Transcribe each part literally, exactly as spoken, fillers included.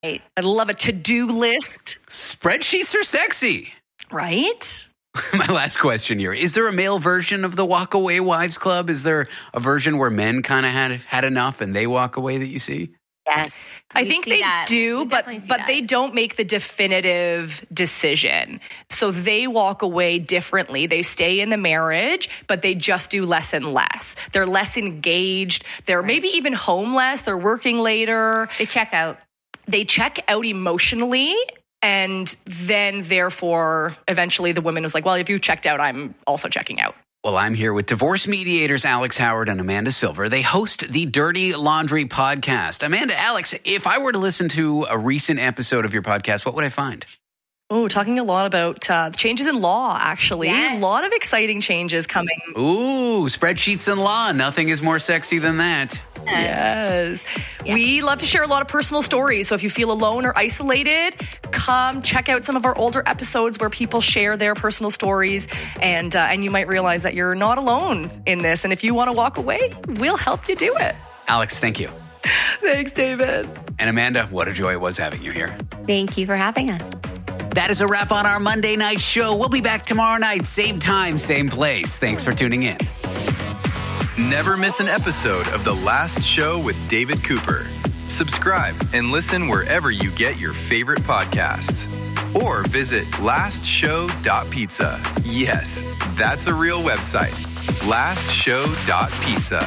I love a to-do list. Spreadsheets are sexy. Right? My last question here. Is there a male version of the Walk Away Wives Club? Is there a version where men kind of had had enough and they walk away that you see? Yes. I think they that. do, we but see but that. they don't make the definitive decision. So they walk away differently. They stay in the marriage, but they just do less and less. They're less engaged. They're right. maybe even homeless. They're working later. They check out. They check out emotionally. And then, therefore, eventually the woman was like, well, if you checked out, I'm also checking out. Well, I'm here with divorce mediators Alex Howard and Amanda Silver. They host the Dirty Laundry podcast. Amanda, Alex, if I were to listen to a recent episode of your podcast, what would I find? Oh, talking a lot about uh, changes in law, actually. Yes. A lot of exciting changes coming. Ooh, spreadsheets and law. Nothing is more sexy than that. Yes. yes. We love to share a lot of personal stories. So if you feel alone or isolated, come check out some of our older episodes where people share their personal stories. And, uh, and you might realize that you're not alone in this. And if you want to walk away, we'll help you do it. Alex, thank you. Thanks, David. And Amanda, what a joy it was having you here. Thank you for having us. That is a wrap on our Monday night show. We'll be back tomorrow night, same time, same place. Thanks for tuning in. Never miss an episode of The Last Show with David Cooper. Subscribe and listen wherever you get your favorite podcasts. Or visit last show dot pizza. Yes, that's a real website. last show dot pizza.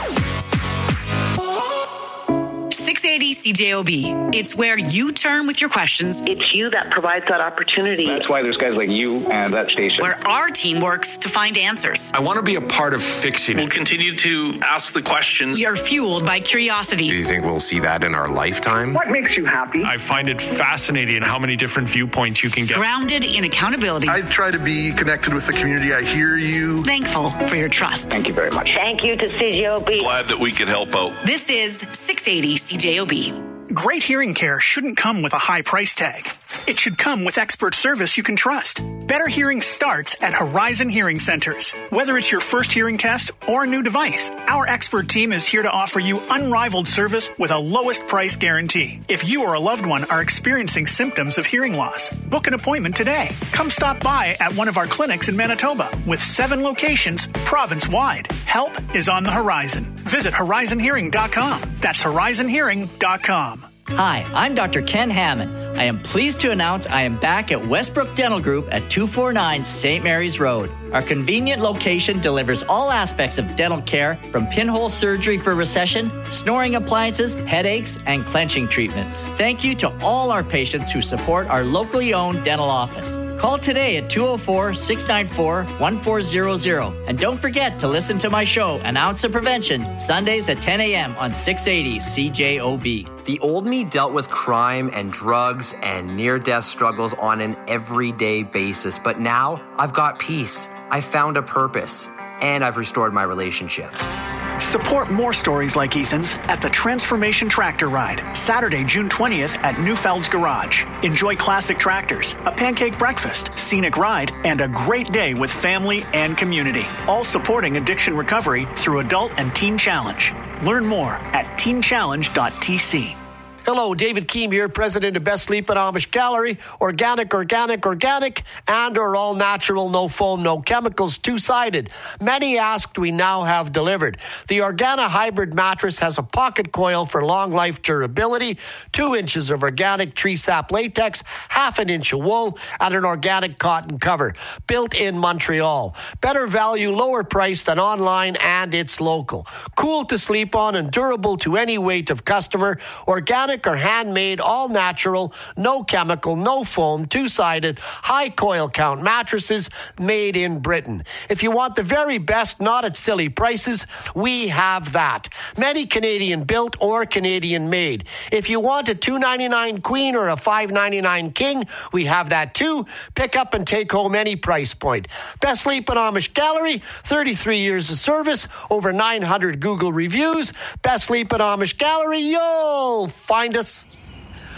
six eighty C J O B. It's where you turn with your questions. It's you that provides that opportunity. That's why there's guys like you and that station. Where our team works to find answers. I want to be a part of fixing it. We'll continue to ask the questions. You're fueled by curiosity. Do you think we'll see that in our lifetime? What makes you happy? I find it fascinating how many different viewpoints you can get. Grounded in accountability. I try to be connected with the community. I hear you. Thankful for your trust. Thank you very much. Thank you to C J O B. Glad that we could help out. This is six eighty C J O B. Great hearing care shouldn't come with a high price tag. It should come with expert service you can trust. Better hearing starts at Horizon Hearing Centers. Whether it's your first hearing test or a new device, our expert team is here to offer you unrivaled service with a lowest price guarantee. If you or a loved one are experiencing symptoms of hearing loss, book an appointment today. Come stop by at one of our clinics in Manitoba with seven locations province-wide. Help is on the horizon. Visit horizon hearing dot com. That's horizon hearing dot com. Hi, I'm Doctor Ken Hammond. I am pleased to announce I am back at Westbrook Dental Group at two forty-nine Saint Mary's Road. Our convenient location delivers all aspects of dental care, from pinhole surgery for recession, snoring appliances, headaches, and clenching treatments. Thank you to all our patients who support our locally owned dental office. Call today at two oh four, six nine four, one four zero zero. And don't forget to listen to my show, An Ounce of Prevention, Sundays at ten a.m. on six eighty C J O B. The old me dealt with crime and drugs and near-death struggles on an everyday basis. But now I've got peace. I found a purpose. And I've restored my relationships. Support more stories like Ethan's at the Transformation Tractor Ride, Saturday, June twentieth at Newfeld's Garage. Enjoy classic tractors, a pancake breakfast, scenic ride, and a great day with family and community. All supporting addiction recovery through Adult and Teen Challenge. Learn more at teen challenge dot t c. Hello, David Keem here, president of Best Sleep and Amish Gallery. Organic, organic, organic, and our all-natural, no foam, no chemicals, two-sided. Many asked, we now have delivered. The Organa Hybrid mattress has a pocket coil for long life durability, two inches of organic tree sap latex, half an inch of wool, and an organic cotton cover. Built in Montreal. Better value, lower price than online, and it's local. Cool to sleep on and durable to any weight of customer. Organic or handmade, all natural, no chemical, no foam, two-sided, high coil count mattresses made in Britain. If you want the very best, not at silly prices, we have that. Many Canadian built or Canadian made. If you want a two ninety-nine queen or a five ninety-nine king, we have that too. Pick up and take home any price point. Best Sleep and Amish Gallery, thirty-three years of service, over nine hundred Google reviews. Best Sleep and Amish Gallery, you'll find us.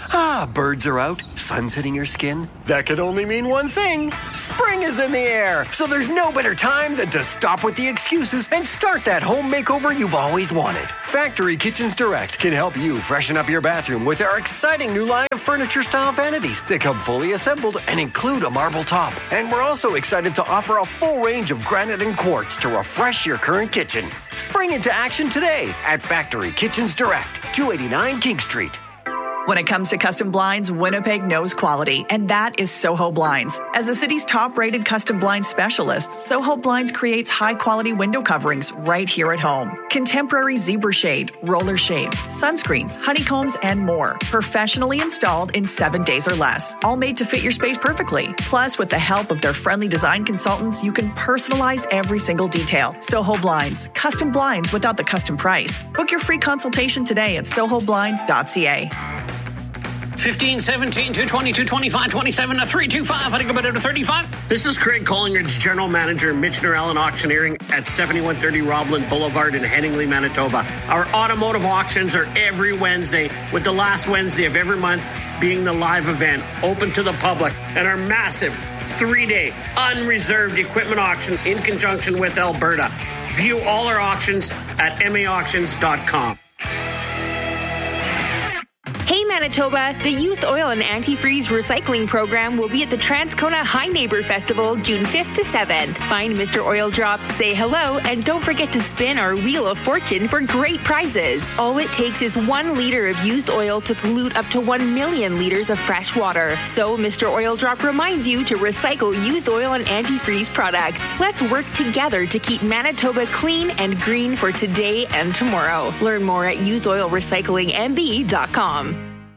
Ah, birds are out, sun's hitting your skin. That could only mean one thing. Spring is in the air, so there's no better time than to stop with the excuses and start that home makeover you've always wanted. Factory Kitchens Direct can help you freshen up your bathroom with our exciting new line of furniture-style vanities that come fully assembled and include a marble top. And we're also excited to offer a full range of granite and quartz to refresh your current kitchen. Spring into action today at Factory Kitchens Direct, two eighty-nine King Street. When it comes to custom blinds, Winnipeg knows quality, and that is Soho Blinds. As the city's top-rated custom blind specialist, Soho Blinds creates high-quality window coverings right here at home. Contemporary zebra shade, roller shades, sunscreens, honeycombs, and more. Professionally installed in seven days or less. All made to fit your space perfectly. Plus, with the help of their friendly design consultants, you can personalize every single detail. Soho Blinds. Custom blinds without the custom price. Book your free consultation today at soho blinds dot c a. fifteen, seventeen, two twenty, two twenty-five, twenty-seven, three twenty-five. I think about it to thirty-five. This is Craig Collingridge, General Manager, Michener Allen Auctioneering at seventy-one thirty Roblin Boulevard in Headingley, Manitoba. Our automotive auctions are every Wednesday, with the last Wednesday of every month being the live event, open to the public, and our massive three-day unreserved equipment auction in conjunction with Alberta. View all our auctions at m a auctions dot com. Hey Manitoba, the Used Oil and Antifreeze Recycling Program will be at the Transcona High Neighbor Festival June fifth to seventh. Find Mister Oil Drop, say hello, and don't forget to spin our Wheel of Fortune for great prizes. All it takes is one liter of used oil to pollute up to one million liters of fresh water. So Mister Oil Drop reminds you to recycle used oil and antifreeze products. Let's work together to keep Manitoba clean and green for today and tomorrow. Learn more at used oil recycling m b dot com.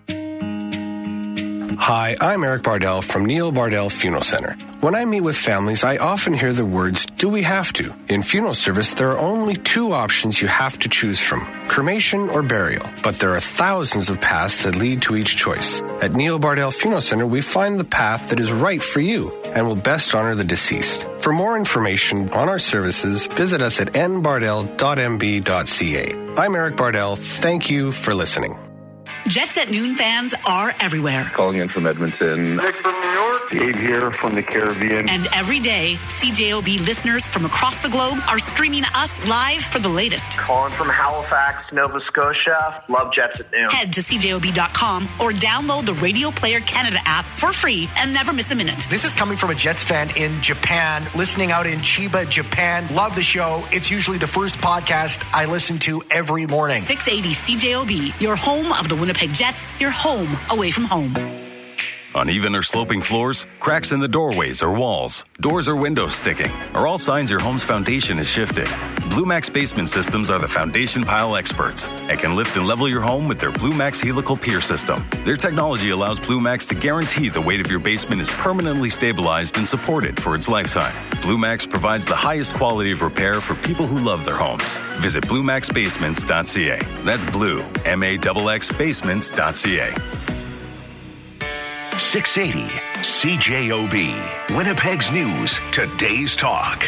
Hi, I'm Eric Bardell from Neil Bardell Funeral Center. When I meet with families, I often hear the words, do we have to? In funeral service, there are only two options you have to choose from, cremation or burial. But there are thousands of paths that lead to each choice. At Neil Bardell Funeral Center, we find the path that is right for you and will best honor the deceased. For more information on our services, visit us at n bardell dot m b dot c a. I'm Eric Bardell. Thank you for listening. Jets at Noon fans are everywhere. Calling in from Edmonton. Nick from New York. Dave here from the Caribbean. And every day, C J O B listeners from across the globe are streaming us live for the latest. Calling from Halifax, Nova Scotia. Love Jets at Noon. Head to c j o b dot com or download the Radio Player Canada app for free and never miss a minute. This is coming from a Jets fan in Japan, listening out in Chiba, Japan. Love the show. It's usually the first podcast I listen to every morning. six eighty C J O B, your home of the Winnipeg Jets, your home away from home. Uneven or sloping floors, cracks in the doorways or walls, doors or windows sticking, are all signs your home's foundation is shifted. Blue Max Basement Systems are the foundation pile experts and can lift and level your home with their Blue Max Helical Pier System. Their technology allows Blue Max to guarantee the weight of your basement is permanently stabilized and supported for its lifetime. Blue Max provides the highest quality of repair for people who love their homes. Visit blue max basements dot c a. That's blue, M A X X basements dot c a. six eighty C J O B, Winnipeg's News, today's talk.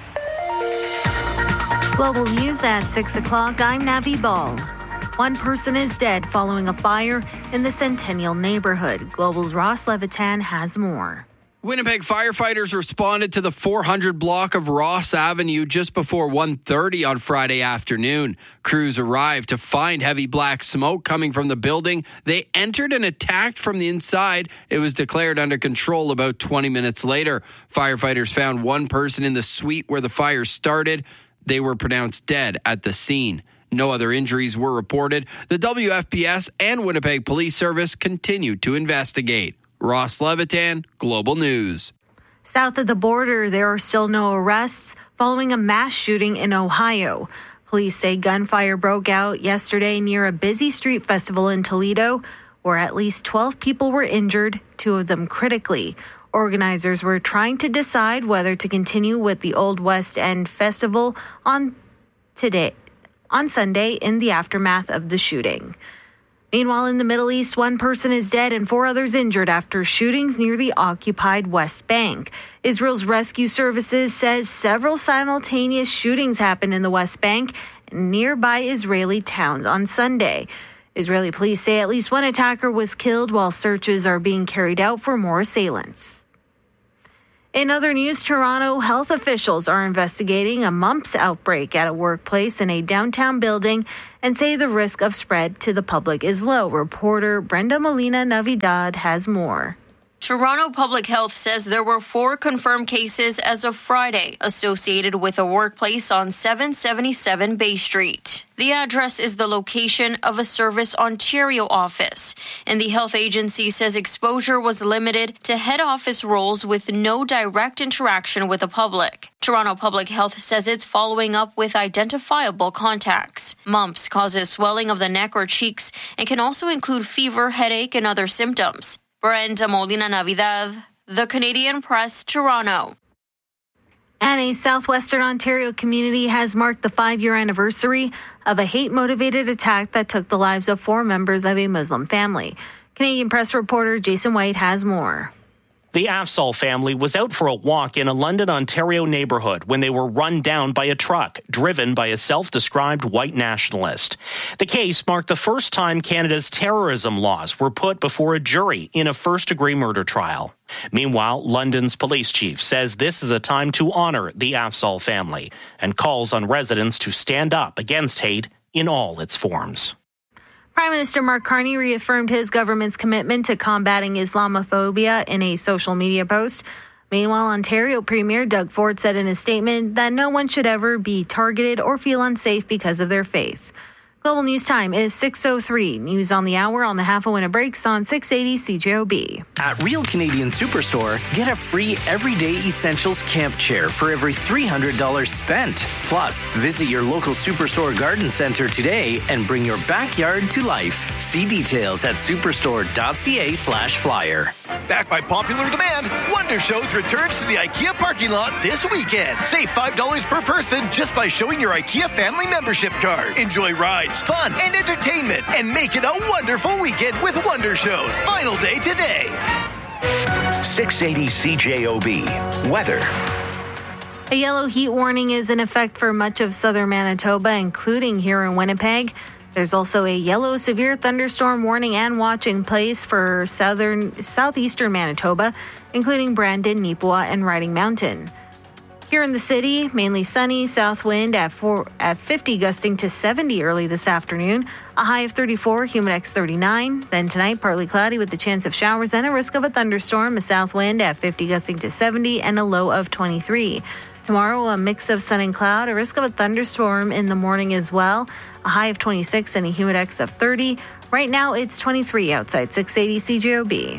Global News at six o'clock. I'm Navi Ball. One person is dead following a fire in the Centennial neighborhood. Global's Ross Levitan has more. Winnipeg firefighters responded to the four hundred block of Ross Avenue just before one thirty on Friday afternoon. Crews arrived to find heavy black smoke coming from the building. They entered and attacked from the inside. It was declared under control about twenty minutes later. Firefighters found one person in the suite where the fire started. They were pronounced dead at the scene. No other injuries were reported. The W F P S and Winnipeg Police Service continued to investigate. Ross Levitan, Global News. South of the border, there are still no arrests following a mass shooting in Ohio. Police say gunfire broke out yesterday near a busy street festival in Toledo, where at least twelve people were injured, two of them critically. Organizers were trying to decide whether to continue with the Old West End Festival on today, on Sunday in the aftermath of the shooting. Meanwhile, in the Middle East, one person is dead and four others injured after shootings near the occupied West Bank. Israel's rescue services says several simultaneous shootings happened in the West Bank and nearby Israeli towns on Sunday. Israeli police say at least one attacker was killed while searches are being carried out for more assailants. In other news, Toronto health officials are investigating a mumps outbreak at a workplace in a downtown building and say the risk of spread to the public is low. Reporter Brenda Molina Navidad has more. Toronto Public Health says there were four confirmed cases as of Friday associated with a workplace on seven seventy-seven Bay Street. The address is the location of a Service Ontario office, and the health agency says exposure was limited to head office roles with no direct interaction with the public. Toronto Public Health says it's following up with identifiable contacts. Mumps causes swelling of the neck or cheeks and can also include fever, headache, and other symptoms. Brenda Molina Navidad, The Canadian Press, Toronto. And a southwestern Ontario community has marked the five-year anniversary of a hate-motivated attack that took the lives of four members of a Muslim family. Canadian Press reporter Jason White has more. The Afzal family was out for a walk in a London, Ontario neighborhood when they were run down by a truck driven by a self-described white nationalist. The case marked the first time Canada's terrorism laws were put before a jury in a first-degree murder trial. Meanwhile, London's police chief says this is a time to honor the Afzal family and calls on residents to stand up against hate in all its forms. Prime Minister Mark Carney reaffirmed his government's commitment to combating Islamophobia in a social media post. Meanwhile, Ontario Premier Doug Ford said in his statement that no one should ever be targeted or feel unsafe because of their faith. Global News Time is six oh three. News on the hour on the half a winner breaks on six eighty C J O B. At Real Canadian Superstore, get a free Everyday Essentials camp chair for every three hundred dollars spent. Plus, visit your local Superstore garden center today and bring your backyard to life. See details at superstore.ca slash flyer. Backed by popular demand, Wonder Shows returns to the IKEA parking lot this weekend. Save five dollars per person just by showing your IKEA family membership card. Enjoy rides, fun, and entertainment, and make it a wonderful weekend with Wonder Shows. Final day today. six eighty C J O B. Weather. A yellow heat warning is in effect for much of southern Manitoba, including here in Winnipeg. There's also a yellow severe thunderstorm warning and watch in place for southern southeastern Manitoba, including Brandon, Nipawin, and Riding Mountain. Here in the city, mainly sunny, south wind at four, at fifty, gusting to seventy early this afternoon. A high of thirty-four, Humidex thirty-nine. Then tonight, partly cloudy with the chance of showers and a risk of a thunderstorm. A south wind at fifty, gusting to seventy, and a low of twenty-three. Tomorrow, a mix of sun and cloud, a risk of a thunderstorm in the morning as well. A high of twenty-six and a Humidex of thirty. Right now, it's twenty-three outside six eighty C J O B.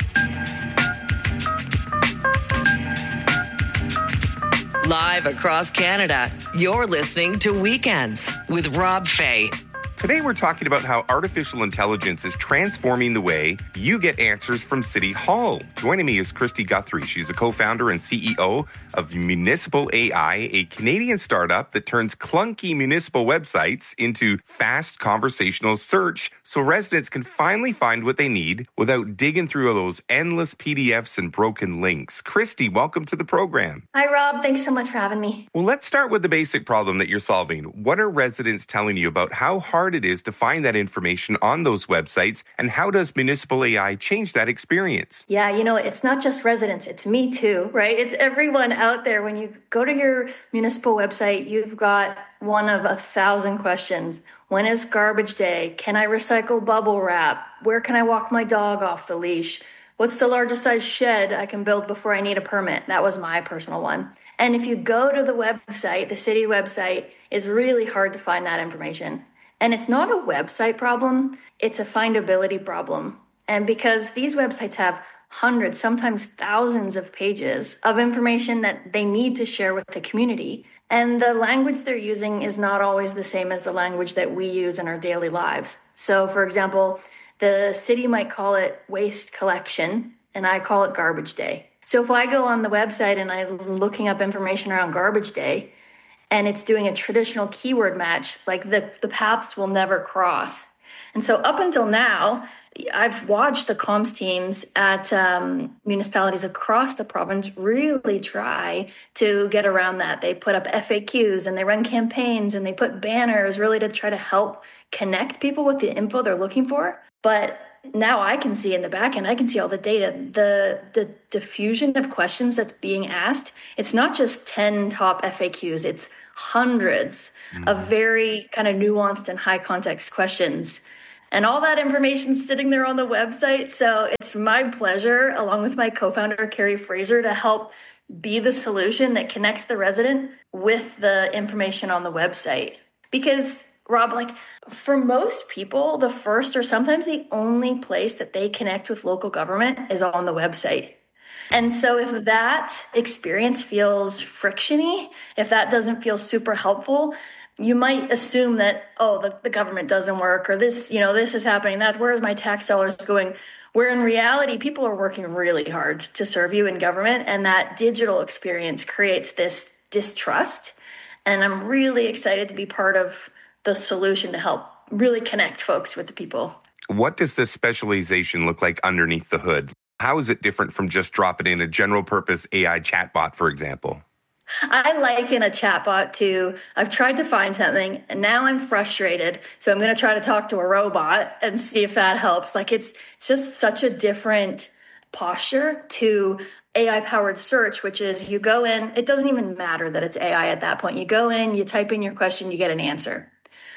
Live across Canada, you're listening to Weekends with Rob Fay. Today we're talking about how artificial intelligence is transforming the way you get answers from City Hall. Joining me is Christy Guthrie. She's a co-founder and C E O of Municipal A I, a Canadian startup that turns clunky municipal websites into fast conversational search so residents can finally find what they need without digging through all those endless P D Fs and broken links. Christy, welcome to the program. Hi, Rob. Thanks so much for having me. Well, let's start with the basic problem that you're solving. What are residents telling you about how hard it is to find that information on those websites, and how does Municipal A I change that experience? Yeah, you know, it's not just residents, it's me too, right? It's everyone out there. When you go to your municipal website, you've got one of a thousand questions. When is garbage day? Can I recycle bubble wrap? Where can I walk my dog off the leash? What's the largest size shed I can build before I need a permit? That was my personal one. And if you go to the website, the city website, it's really hard to find that information. And it's not a website problem, it's a findability problem. And because these websites have hundreds, sometimes thousands of pages of information that they need to share with the community, and the language they're using is not always the same as the language that we use in our daily lives. So, for example, the city might call it waste collection, and I call it garbage day. So if I go on the website and I'm looking up information around garbage day, and it's doing a traditional keyword match, like the, the paths will never cross. And so up until now, I've watched the comms teams at um, municipalities across the province really try to get around that. They put up F A Qs and they run campaigns and they put banners really to try to help connect people with the info they're looking for. But now I can see in the back end, I can see all the data, the the diffusion of questions that's being asked. It's not just ten top F A Qs, it's hundreds mm-hmm. of very kind of nuanced and high context questions. And all that information's sitting there on the website. So it's my pleasure, along with my co-founder, Carrie Fraser, to help be the solution that connects the resident with the information on the website. Because, Rob, like for most people, the first or sometimes the only place that they connect with local government is on the website. And so if that experience feels frictiony, if that doesn't feel super helpful, you might assume that, oh, the, the government doesn't work, or this, you know, this is happening. That's where's my tax dollars going? Where in reality, people are working really hard to serve you in government, and that digital experience creates this distrust. And I'm really excited to be part of the solution to help really connect folks with the people. What does this specialization look like underneath the hood? How is it different from just dropping in a general purpose A I chatbot, for example? I liken a chatbot to, I've tried to find something and now I'm frustrated. So I'm going to try to talk to a robot and see if that helps. Like it's just such a different posture to A I powered search, which is you go in, it doesn't even matter that it's A I at that point. You go in, you type in your question, you get an answer.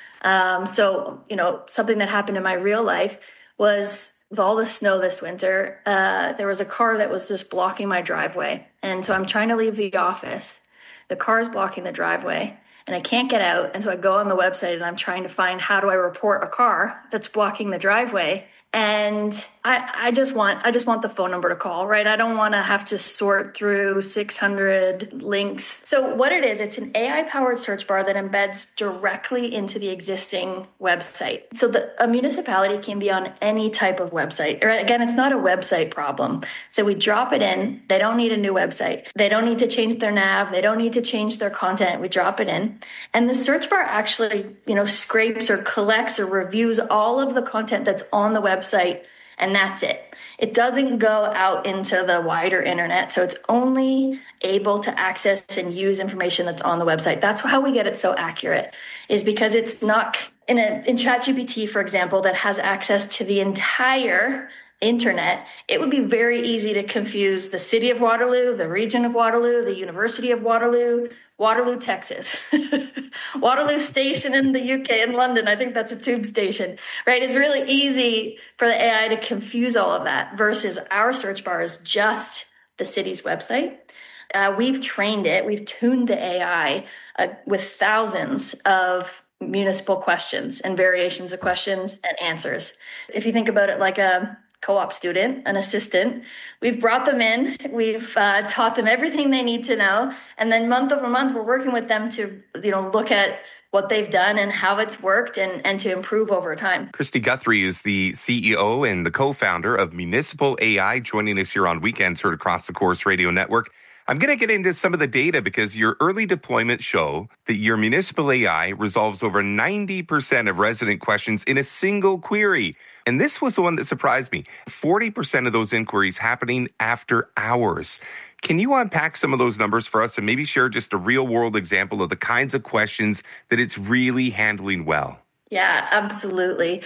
Um, so, you know, something that happened in my real life was with all the snow this winter, uh, there was a car that was just blocking my driveway. And so I'm trying to leave the office. The car is blocking the driveway and I can't get out. And so I go on the website and I'm trying to find how do I report a car that's blocking the driveway. And I, I just want I just want the phone number to call, right? I don't want to have to sort through six hundred links. So what it is, it's an A I-powered search bar that embeds directly into the existing website. So the, a municipality can be on any type of website. Or again, it's not a website problem. So we drop it in. They don't need a new website. They don't need to change their nav. They don't need to change their content. We drop it in. And the search bar actually, you know, scrapes or collects or reviews all of the content that's on the website. Website, and that's it. It doesn't go out into the wider internet, so it's only able to access and use information that's on the website. That's how we get it so accurate, is because it's not in a in ChatGPT, for example, that has access to the entire internet. It would be very easy to confuse the city of Waterloo, the region of Waterloo, the University of Waterloo, Waterloo, Texas, Waterloo Station in the U K, in London. I think that's a tube station, right? It's really easy for the A I to confuse all of that versus our search bar is just the city's website. Uh, we've trained it. We've tuned the A I uh, with thousands of municipal questions and variations of questions and answers. If you think about it like a co-op student, an assistant. We've brought them in. We've uh, taught them everything they need to know. And then month over month, we're working with them to, you know, look at what they've done and how it's worked and, and to improve over time. Christy Guthrie is the C E O and the co-founder of Municipal A I, joining us here on Weekends heard across the Corus Radio Network. I'm going to get into some of the data because your early deployments show that your Municipal A I resolves over ninety percent of resident questions in a single query. And this was the one that surprised me. forty percent of those inquiries happening after hours. Can you unpack some of those numbers for us and maybe share just a real-world example of the kinds of questions that it's really handling well? Yeah, absolutely.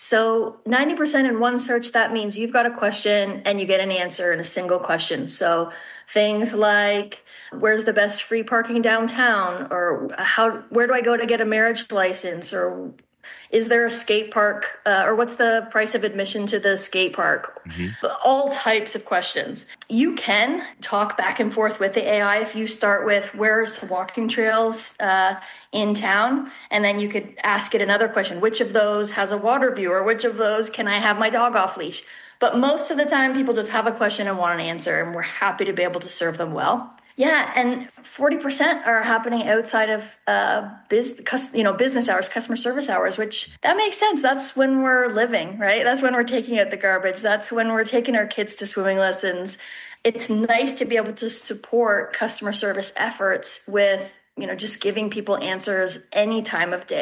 So ninety percent in one search, that means you've got a question and you get an answer in a single question. So things like, where's the best free parking downtown? Or how, where do I go to get a marriage license? Or is there a skate park? Uh, or what's the price of admission to the skate park? Mm-hmm. All types of questions. You can talk back and forth with the A I if you start with where's walking trails uh, in town, and then you could ask it another question. Which of those has a water view, or which of those can I have my dog off leash? But most of the time, people just have a question and want an answer, and we're happy to be able to serve them well. Yeah, and forty percent are happening outside of uh, biz, you know, business hours, customer service hours, which that makes sense. That's when we're living, right? That's when we're taking out the garbage. That's when we're taking our kids to swimming lessons. It's nice to be able to support customer service efforts with, you know, just giving people answers any time of day.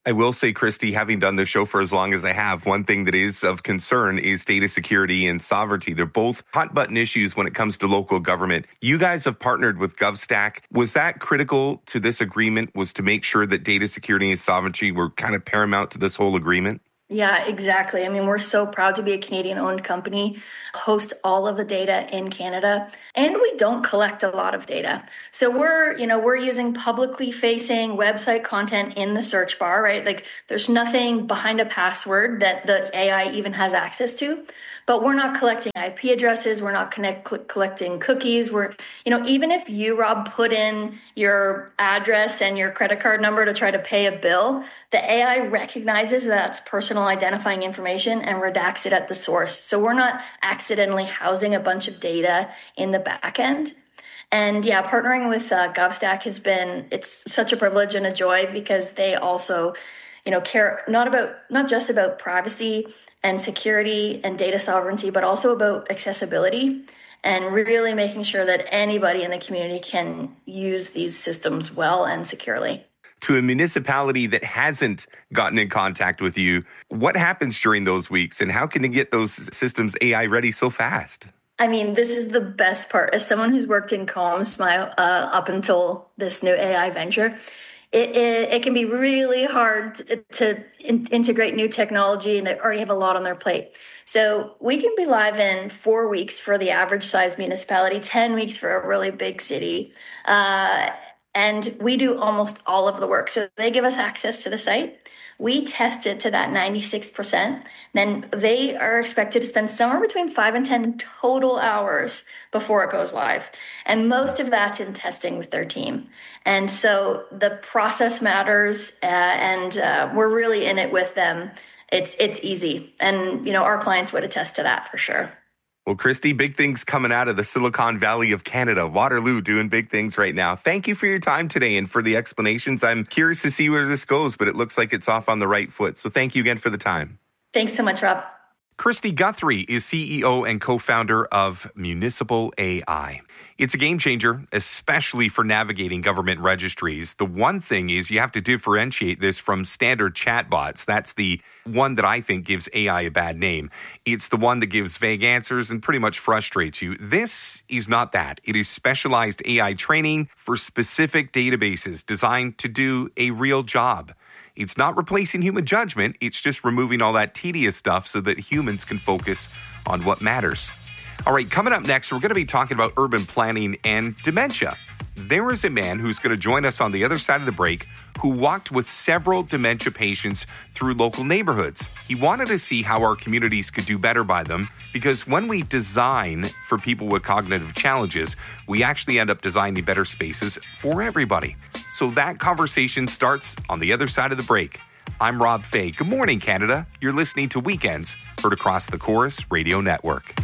I will say, Christy, having done this show for as long as I have, one thing that is of concern is data security and sovereignty. They're both hot button issues when it comes to local government. You guys have partnered with GovStack. Was that critical to this agreement, was to make sure that data security and sovereignty were kind of paramount to this whole agreement? Yeah, exactly. I mean, we're so proud to be a Canadian-owned company, host all of the data in Canada, and we don't collect a lot of data. So we're, you know, we're using publicly facing website content in the search bar, right? Like there's nothing behind a password that the A I even has access to, but we're not collecting I P addresses. We're not connect, cl- collecting cookies. We're, you know, even if you, Rob, put in your address and your credit card number to try to pay a bill, the A I recognizes that's personal identifying information and redacts it at the source. So we're not accidentally housing a bunch of data in the back end. And yeah, partnering with uh, GovStack has been, it's such a privilege and a joy because they also, you know, care not about, not just about privacy and security and data sovereignty, but also about accessibility and really making sure that anybody in the community can use these systems well and securely. To a municipality that hasn't gotten in contact with you, what happens during those weeks and how can you get those systems A I ready so fast? I mean, this is the best part. As someone who's worked in comms uh, up until this new A I venture, it, it, it can be really hard to, to in, integrate new technology, and they already have a lot on their plate. So we can be live in four weeks for the average size municipality, ten weeks for a really big city. Uh, And we do almost all of the work. So they give us access to the site. We test it to that ninety-six percent. Then they are expected to spend somewhere between five and ten total hours before it goes live. And most of that's in testing with their team. And so the process matters, uh, and uh, we're really in it with them. It's it's easy. And, you know, our clients would attest to that for sure. Well, Christy, big things coming out of the Silicon Valley of Canada. Waterloo doing big things right now. Thank you for your time today and for the explanations. I'm curious to see where this goes, but it looks like it's off on the right foot. So thank you again for the time. Thanks so much, Rob. Christy Guthrie is C E O and co-founder of Municipal A I. It's a game changer, especially for navigating government registries. The one thing is you have to differentiate this from standard chatbots. That's the one that I think gives A I a bad name. It's the one that gives vague answers and pretty much frustrates you. This is not that. It is specialized A I training for specific databases designed to do a real job. It's not replacing human judgment. It's just removing all that tedious stuff so that humans can focus on what matters. All right, coming up next, we're going to be talking about urban planning and dementia. There is a man who's going to join us on the other side of the break who walked with several dementia patients through local neighborhoods. He wanted to see how our communities could do better by them, because when we design for people with cognitive challenges, we actually end up designing better spaces for everybody. So that conversation starts on the other side of the break. I'm Rob Fay. Good morning, Canada. You're listening to Weekends, heard across the Chorus Radio Network.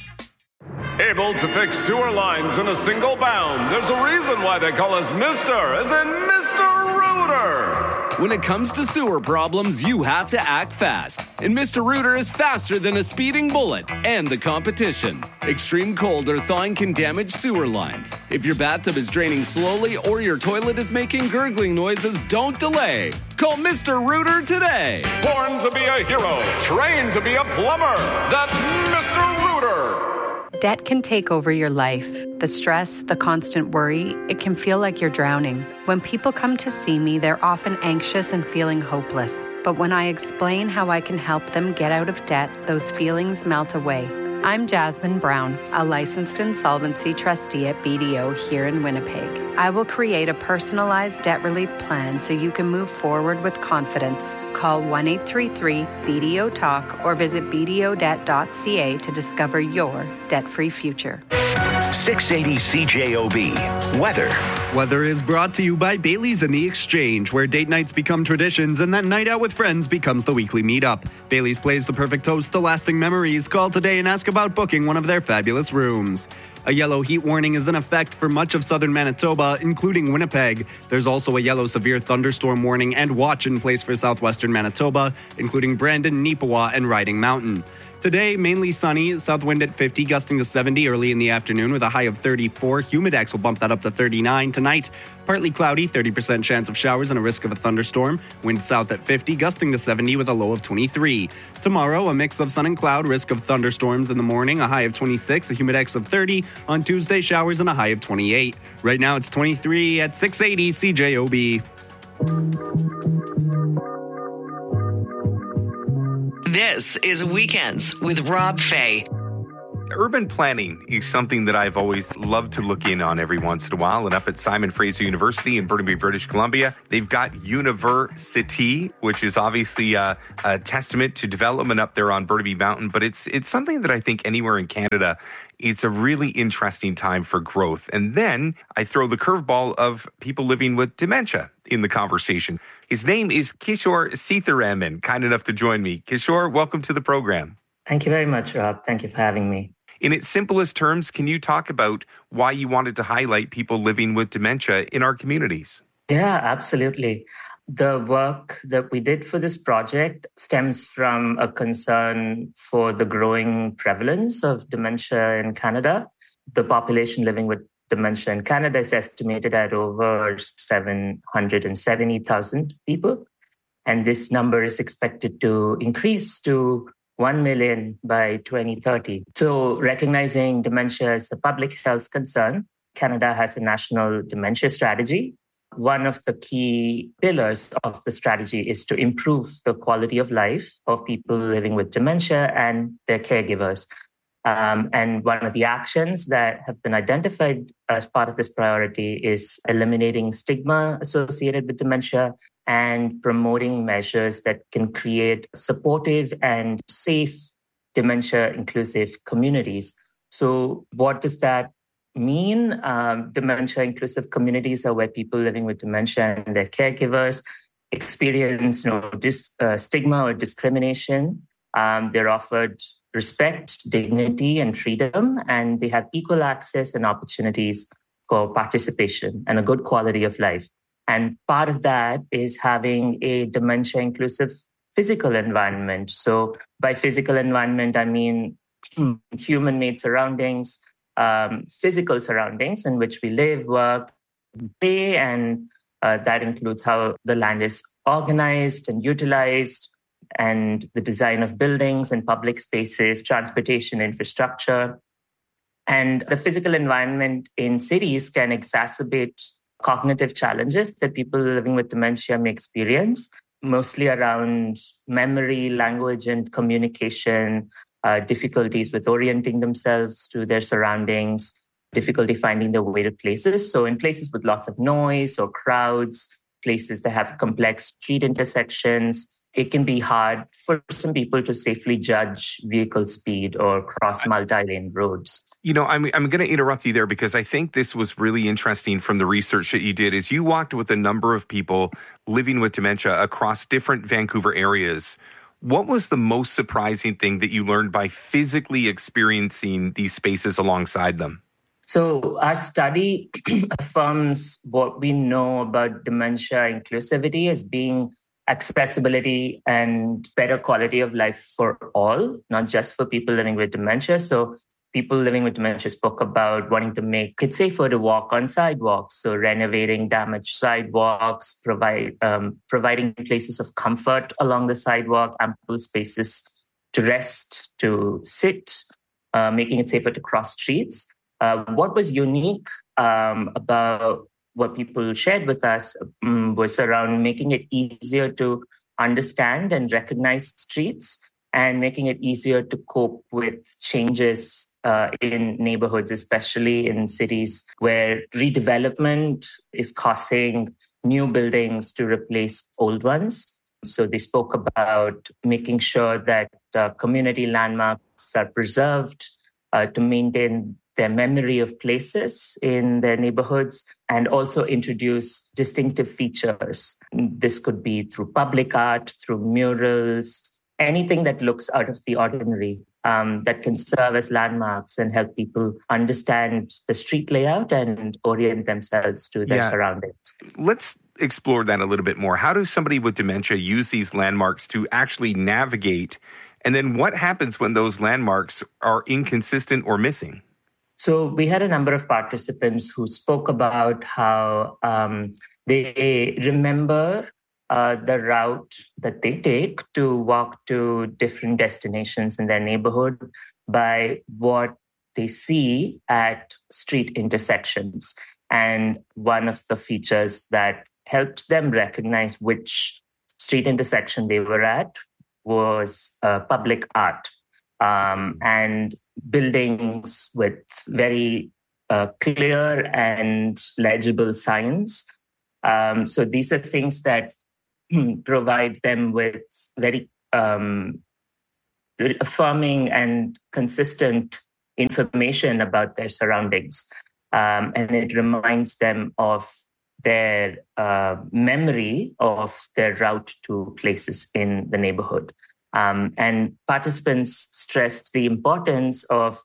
Able to fix sewer lines in a single bound. There's a reason why they call us Mister, as in Mister Rooter. When it comes to sewer problems, you have to act fast. And Mister Rooter is faster than a speeding bullet and the competition. Extreme cold or thawing can damage sewer lines. If your bathtub is draining slowly or your toilet is making gurgling noises, don't delay. Call Mister Rooter today. Born to be a hero, trained to be a plumber. That's Mister Rooter. Debt can take over your life. The stress, the constant worry, it can feel like you're drowning. When people come to see me, they're often anxious and feeling hopeless. But when I explain how I can help them get out of debt, those feelings melt away. I'm Jasmine Brown, a licensed insolvency trustee at B D O here in Winnipeg. I will create a personalized debt relief plan so you can move forward with confidence. Call one eight three three B D O talk or visit b d o debt dot c a to discover your debt-free future. six eighty C J O B. Weather. Weather is brought to you by Bailey's and the Exchange, where date nights become traditions and that night out with friends becomes the weekly meetup. Bailey's plays the perfect toast to lasting memories. Call today and ask about booking one of their fabulous rooms. A yellow heat warning is in effect for much of southern Manitoba, including Winnipeg. There's also a yellow severe thunderstorm warning and watch in place for southwestern Manitoba, including Brandon, Neepawa, and Riding Mountain. Today, mainly sunny, south wind at fifty, gusting to seventy early in the afternoon with a high of thirty-four. Humidex will bump that up to thirty-nine. Tonight, partly cloudy, thirty percent chance of showers and a risk of a thunderstorm. Wind south at fifty, gusting to seventy with a low of twenty-three. Tomorrow, a mix of sun and cloud, risk of thunderstorms in the morning, a high of twenty-six, a humidex of thirty. On Tuesday, showers and a high of twenty-eight. Right now, it's twenty-three at six eighty C J O B. This is Weekends with Rob Fay. Urban planning is something that I've always loved to look in on every once in a while. And up at Simon Fraser University in Burnaby, British Columbia, they've got University, which is obviously a, a testament to development up there on Burnaby Mountain. But it's it's something that I think anywhere in Canada, it's a really interesting time for growth. And then I throw the curveball of people living with dementia in the conversation. His name is Kishore Seetharaman, kind enough to join me. Kishore, welcome to the program. Thank you very much, Rob. Thank you for having me. In its simplest terms, can you talk about why you wanted to highlight people living with dementia in our communities? Yeah, absolutely. The work that we did for this project stems from a concern for the growing prevalence of dementia in Canada. The population living with dementia in Canada is estimated at over seven hundred seventy thousand people. And this number is expected to increase to one million by twenty thirty. So recognizing dementia as a public health concern, Canada has a national dementia strategy. One of the key pillars of the strategy is to improve the quality of life of people living with dementia and their caregivers. Um, and one of the actions that have been identified as part of this priority is eliminating stigma associated with dementia and promoting measures that can create supportive and safe dementia-inclusive communities. So what does that mean? Um, dementia-inclusive communities are where people living with dementia and their caregivers experience no dis, uh, stigma or discrimination. Um, they're offered respect, dignity, and freedom, and they have equal access and opportunities for participation and a good quality of life. And part of that is having a dementia-inclusive physical environment. So by physical environment, I mean human-made surroundings, um, physical surroundings in which we live, work, play, and uh, that includes how the land is organized and utilized, and the design of buildings and public spaces, transportation infrastructure. And the physical environment in cities can exacerbate cognitive challenges that people living with dementia may experience, mostly around memory, language, and communication, uh, difficulties with orienting themselves to their surroundings, difficulty finding their way to places. So in places with lots of noise or crowds, places that have complex street intersections, it can be hard for some people to safely judge vehicle speed or cross multi-lane roads. You know, I'm I'm going to interrupt you there because I think this was really interesting from the research that you did. Is you walked with a number of people living with dementia across different Vancouver areas. What was the most surprising thing that you learned by physically experiencing these spaces alongside them? So our study affirms what we know about dementia inclusivity as being accessibility and better quality of life for all, not just for people living with dementia. So people living with dementia spoke about wanting to make it safer to walk on sidewalks. So renovating damaged sidewalks, provide um, providing places of comfort along the sidewalk, ample spaces to rest, to sit, uh, making it safer to cross streets. Uh, what was unique um, about what people shared with us um, was around making it easier to understand and recognize streets and making it easier to cope with changes uh, in neighborhoods, especially in cities where redevelopment is causing new buildings to replace old ones. So they spoke about making sure that uh, community landmarks are preserved uh, to maintain their memory of places in their neighborhoods, and also introduce distinctive features. This could be through public art, through murals, anything that looks out of the ordinary, um, that can serve as landmarks and help people understand the street layout and orient themselves to their yeah. surroundings. Let's explore that a little bit more. How does somebody with dementia use these landmarks to actually navigate And then what happens when those landmarks are inconsistent or missing? So we had a number of participants who spoke about how um, they remember uh, the route that they take to walk to different destinations in their neighborhood by what they see at street intersections. And one of the features that helped them recognize which street intersection they were at was uh, public art um, and buildings with very uh, clear and legible signs. Um, so these are things that provide them with very um, affirming and consistent information about their surroundings. Um, and it reminds them of their uh, memory of their route to places in the neighborhood. Um, and participants stressed the importance of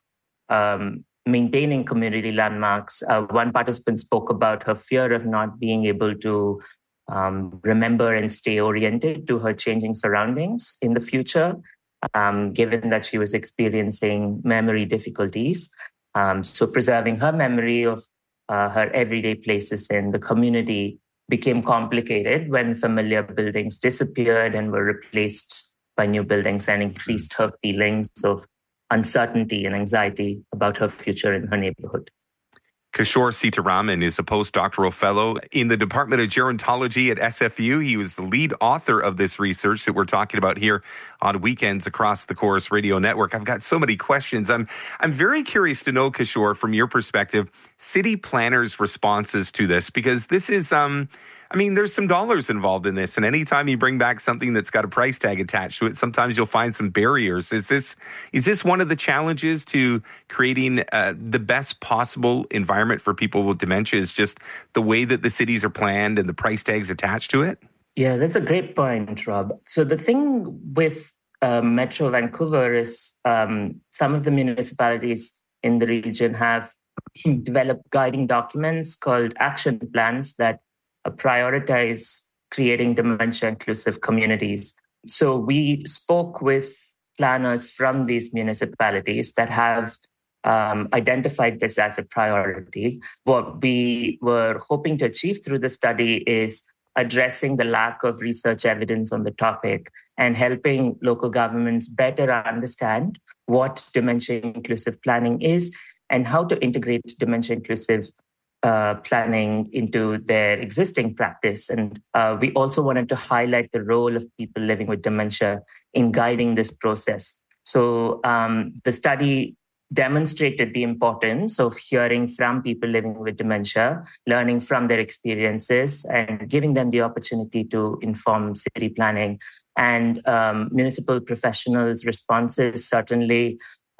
um, maintaining community landmarks. Uh, one participant spoke about her fear of not being able to um, remember and stay oriented to her changing surroundings in the future, um, given that she was experiencing memory difficulties. Um, so preserving her memory of uh, her everyday places in the community became complicated when familiar buildings disappeared and were replaced by new buildings, and increased her feelings of uncertainty and anxiety about her future in her neighborhood. Kishore Sitaraman is a postdoctoral fellow in the Department of Gerontology at S F U. He was the lead author of this research that we're talking about here on Weekends across the Corus Radio Network. I've got so many questions. I'm I'm very curious to know, Kishore, from your perspective, city planners' responses to this, because this is, um, I mean, there's some dollars involved in this, and anytime you bring back something that's got a price tag attached to it, sometimes you'll find some barriers. Is this is this one of the challenges to creating uh, the best possible environment for people with dementia, is just the way that the cities are planned and the price tags attached to it? Yeah, that's a great point, Rob. So the thing with uh, Metro Vancouver is um, some of the municipalities in the region have developed guiding documents called action plans that prioritize creating dementia-inclusive communities. So we spoke with planners from these municipalities that have um, identified this as a priority. What we were hoping to achieve through the study is addressing the lack of research evidence on the topic and helping local governments better understand what dementia-inclusive planning is and how to integrate dementia-inclusive Uh, planning into their existing practice. And uh, we also wanted to highlight the role of people living with dementia in guiding this process. So um, the study demonstrated the importance of hearing from people living with dementia, learning from their experiences, and giving them the opportunity to inform city planning. And um, municipal professionals' responses certainly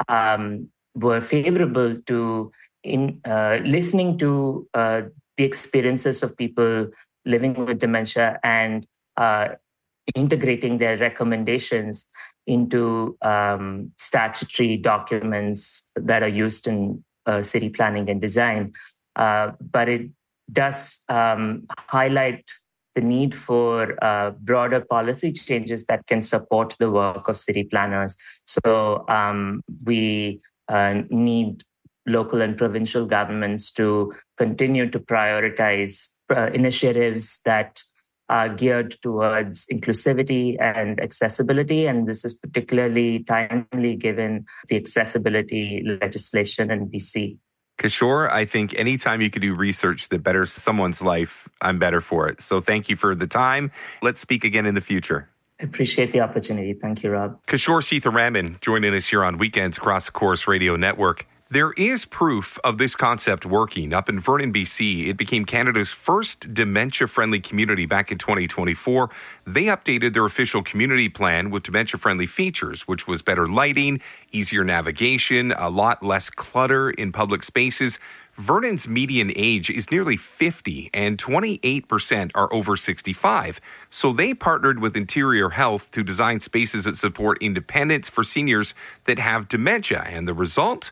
um, were favorable to in uh, listening to uh, the experiences of people living with dementia and uh, integrating their recommendations into um, statutory documents that are used in uh, city planning and design. Uh, but it does um, highlight the need for uh, broader policy changes that can support the work of city planners. So um, we uh, need local and provincial governments to continue to prioritize uh, initiatives that are geared towards inclusivity and accessibility. And this is particularly timely given the accessibility legislation in B C. Kishore, I think anytime you can do research that betters someone's life, I'm better for it. So thank you for the time. Let's speak again in the future. I appreciate the opportunity. Thank you, Rob. Kishore Sitaraman joining us here on Weekends across the Corus Radio Network. There is proof of this concept working. Up in Vernon, B C, it became Canada's first dementia-friendly community back in twenty twenty-four. They updated their official community plan with dementia-friendly features, which was better lighting, easier navigation, a lot less clutter in public spaces. Vernon's median age is nearly fifty, and twenty-eight percent are over sixty-five. So they partnered with Interior Health to design spaces that support independence for seniors that have dementia. And the result?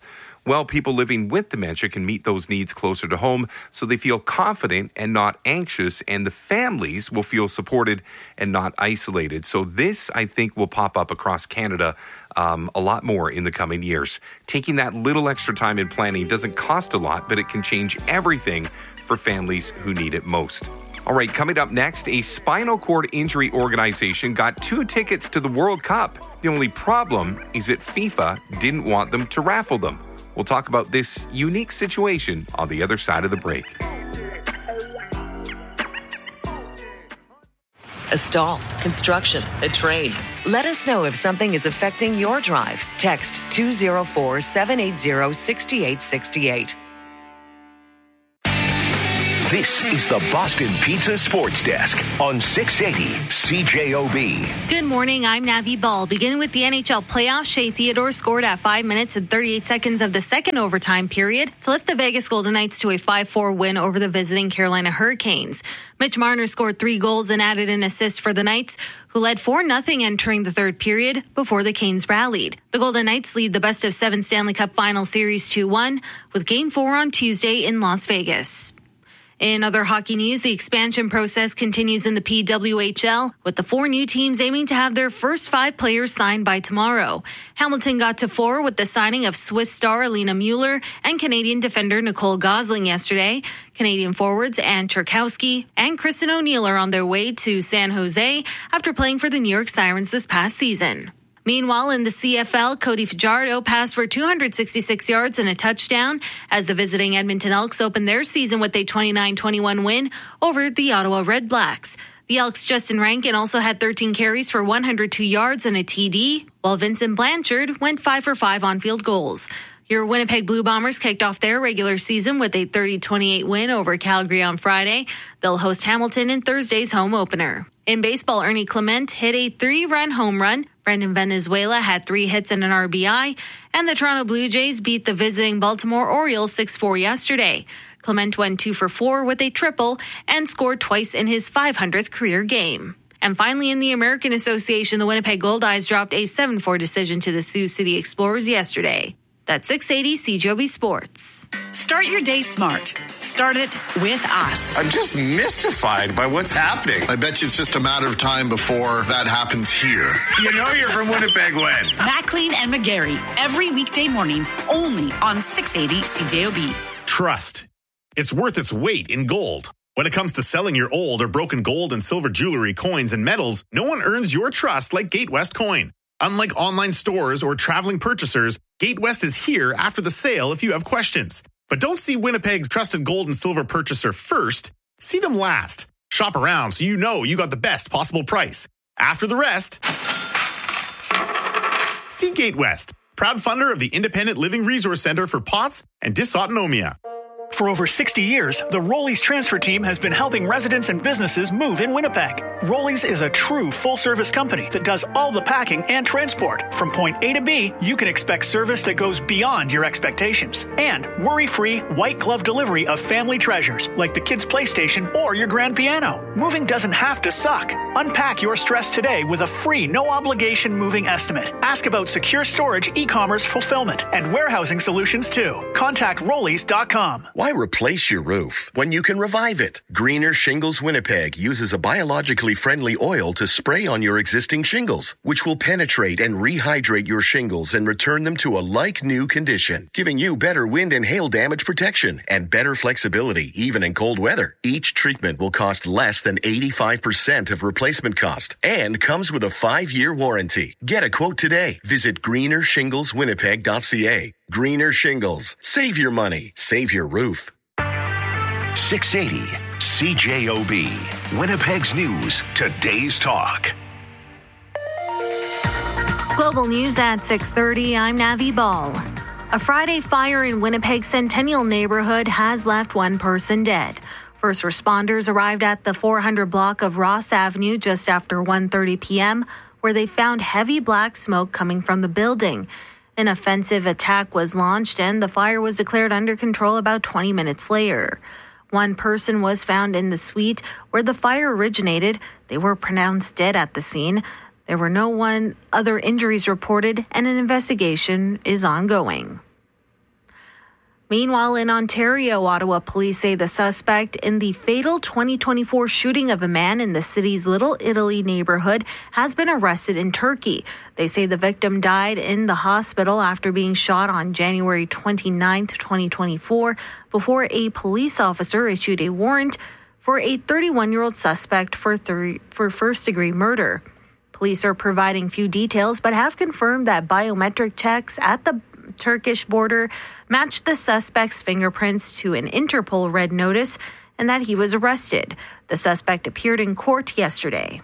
Well, people living with dementia can meet those needs closer to home so they feel confident and not anxious, and the families will feel supported and not isolated. So this, I think, will pop up across Canada um, a lot more in the coming years. Taking that little extra time in planning doesn't cost a lot, but it can change everything for families who need it most. All right, coming up next, a spinal cord injury organization got two tickets to the World Cup. The only problem is that FIFA didn't want them to raffle them. We'll talk about this unique situation on the other side of the break. A stall, construction, a train. Let us know if something is affecting your drive. Text two oh four, seven eight zero, six eight six eight. This is the Boston Pizza Sports Desk on six eighty C J O B. Good morning, I'm Navi Ball. Beginning with the N H L playoffs, Shea Theodore scored at five minutes and thirty-eight seconds of the second overtime period to lift the Vegas Golden Knights to a five four win over the visiting Carolina Hurricanes. Mitch Marner scored three goals and added an assist for the Knights, who led four nothing entering the third period before the Canes rallied. The Golden Knights lead the best of seven Stanley Cup Final Series two one with Game four on Tuesday in Las Vegas. In other hockey news, the expansion process continues in the P W H L, with the four new teams aiming to have their first five players signed by tomorrow. Hamilton got to four with the signing of Swiss star Alina Mueller and Canadian defender Nicole Gosling yesterday. Canadian forwards Ann Czerkowski and Kristen O'Neill are on their way to San Jose after playing for the New York Sirens this past season. Meanwhile, in the C F L, Cody Fajardo passed for two hundred sixty-six yards and a touchdown as the visiting Edmonton Elks opened their season with a twenty-nine twenty-one win over the Ottawa Red Blacks. The Elks' Justin Rankin also had thirteen carries for one hundred two yards and a T D, while Vincent Blanchard went five for five on field goals. Your Winnipeg Blue Bombers kicked off their regular season with a thirty twenty-eight win over Calgary on Friday. They'll host Hamilton in Thursday's home opener. In baseball, Ernie Clement hit a three-run home run. Brendan Venezuela had three hits and an R B I. And the Toronto Blue Jays beat the visiting Baltimore Orioles six four yesterday. Clement went two for four with a triple and scored twice in his five hundredth career game. And finally, in the American Association, the Winnipeg Goldeyes dropped a seven four decision to the Sioux City Explorers yesterday. That's six eighty C J O B Sports. Start your day smart. Start it with us. I'm just mystified by what's happening. I bet you it's just a matter of time before that happens here. You know you're from Winnipeg when? McLean and McGarry, every weekday morning, only on six eighty C J O B. Trust. It's worth its weight in gold. When it comes to selling your old or broken gold and silver jewelry, coins, and metals, no one earns your trust like GateWest Coin. Unlike online stores or traveling purchasers, GateWest is here after the sale if you have questions. But don't see Winnipeg's trusted gold and silver purchaser first. See them last. Shop around so you know you got the best possible price. After the rest, see GateWest, proud funder of the Independent Living Resource Center for P O T S and Dysautonomia. For over sixty years, the Rollies transfer team has been helping residents and businesses move in Winnipeg. Rollies is a true full-service company that does all the packing and transport. From point A to B, you can expect service that goes beyond your expectations. And worry-free, white-glove delivery of family treasures, like the kids' PlayStation or your grand piano. Moving doesn't have to suck. Unpack your stress today with a free, no-obligation moving estimate. Ask about secure storage, e-commerce fulfillment, and warehousing solutions, too. Contact Rollies dot com. Why replace your roof when you can revive it? Greener Shingles Winnipeg uses a biologically friendly oil to spray on your existing shingles, which will penetrate and rehydrate your shingles and return them to a like-new condition, giving you better wind and hail damage protection and better flexibility, even in cold weather. Each treatment will cost less than eighty-five percent of replacement cost and comes with a five-year warranty. Get a quote today. Visit greener shingles winnipeg dot c a. Greener Shingles. Save your money. Save your roof. six eighty C J O B. Winnipeg's News. Today's Talk. Global News at six thirty. I'm Navi Ball. A Friday fire in Winnipeg's Centennial neighborhood has left one person dead. First responders arrived at the four hundred block of Ross Avenue just after one thirty p.m., where they found heavy black smoke coming from the building. An offensive attack was launched and the fire was declared under control about twenty minutes later. One person was found in the suite where the fire originated. They were pronounced dead at the scene. There were no one other injuries reported and an investigation is ongoing. Meanwhile, in Ontario, Ottawa police say the suspect in the fatal twenty twenty-four shooting of a man in the city's Little Italy neighborhood has been arrested in Turkey. They say the victim died in the hospital after being shot on January twenty-ninth, twenty twenty-four, before a police officer issued a warrant for a thirty-one-year-old suspect for, th- for first-degree murder. Police are providing few details, but have confirmed that biometric checks at the Turkish border matched the suspect's fingerprints to an Interpol red notice and that he was arrested. The suspect appeared in court yesterday.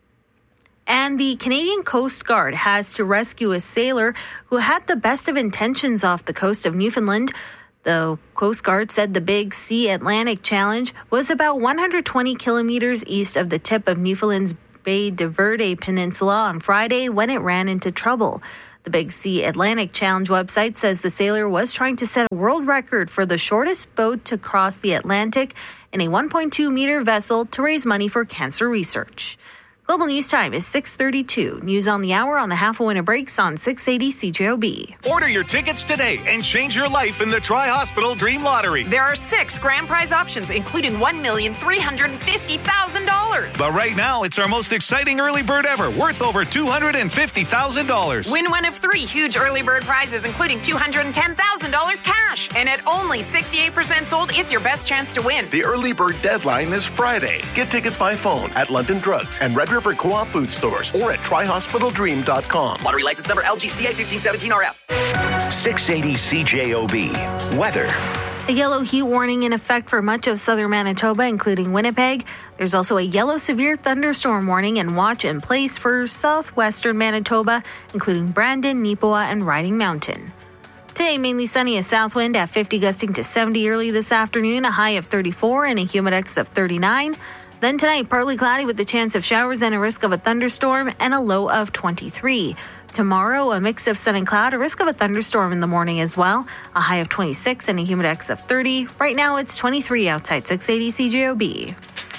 And the Canadian Coast Guard has to rescue a sailor who had the best of intentions off the coast of Newfoundland. The Coast Guard said the Big Sea Atlantic Challenge was about one hundred twenty kilometers east of the tip of Newfoundland's Bay de Verde Peninsula on Friday when it ran into trouble. The Big Sea Atlantic Challenge website says the sailor was trying to set a world record for the shortest boat to cross the Atlantic in a one point two meter vessel to raise money for cancer research. Global News Time is six thirty-two. News on the hour on the half a winner breaks on six eighty C J O B. Order your tickets today and change your life in the Tri-Hospital Dream Lottery. There are six grand prize options, including one million three hundred fifty thousand dollars. But right now, it's our most exciting early bird ever, worth over two hundred fifty thousand dollars. Win one of three huge early bird prizes, including two hundred ten thousand dollars cash. And at only sixty-eight percent sold, it's your best chance to win. The early bird deadline is Friday. Get tickets by phone at London Drugs and Red River Co-op food stores or at tri hospital dream dot com. Lottery license number L G C A fifteen seventeen R F. six eighty C J O B. Weather. A yellow heat warning in effect for much of southern Manitoba, including Winnipeg. There's also a yellow severe thunderstorm warning and watch in place for southwestern Manitoba, including Brandon, Neepawa, and Riding Mountain. Today, mainly sunny, a south wind at fifty gusting to seventy early this afternoon, a high of thirty-four and a humidex of thirty-nine. Then tonight, partly cloudy with a chance of showers and a risk of a thunderstorm and a low of twenty-three. Tomorrow, a mix of sun and cloud, a risk of a thunderstorm in the morning as well, a high of twenty-six and a humidex of thirty. Right now, it's twenty-three outside six eighty C J O B.